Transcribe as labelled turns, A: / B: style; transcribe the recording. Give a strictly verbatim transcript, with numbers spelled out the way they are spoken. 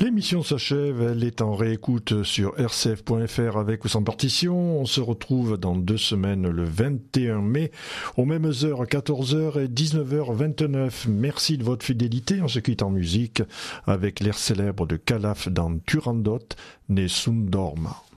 A: L'émission s'achève, elle est en réécoute sur r c f point f r avec ou sans partition. On se retrouve dans deux semaines le vingt et un mai, aux mêmes heures, quatorze heures et dix-neuf heures vingt-neuf. Merci de votre fidélité. On se quitte en musique avec l'air célèbre de Calaf dans Turandot, Nessun Dorma.